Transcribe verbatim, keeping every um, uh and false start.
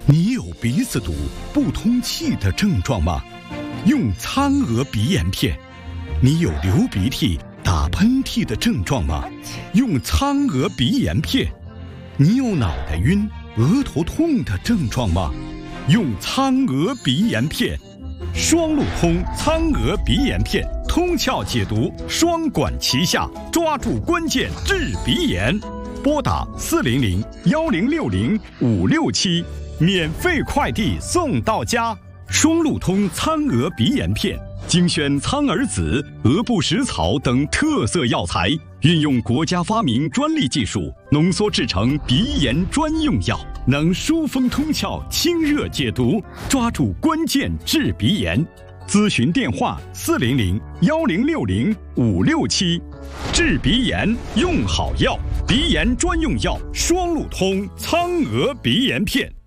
你有鼻子堵、不通气的症状吗？用苍鹅鼻炎片。你有流鼻涕、打喷嚏的症状吗？用苍鹅鼻炎片。你有脑袋晕、额头痛的症状吗？用苍鹅鼻炎片。双路通苍鹅鼻炎片，通窍解毒，双管齐下，抓住关键治鼻炎。拨打四零零幺零六零五六七，免费快递送到家。双路通苍鹅鼻炎片，精选苍耳子、鹅不食草等特色药材，运用国家发明专利技术，浓缩制成鼻炎专用药，能疏风通窍、清热解毒，抓住关键治鼻炎。咨询电话：四零零幺零六零五六七。治鼻炎用好药，鼻炎专用药双路通苍鹅鼻炎片。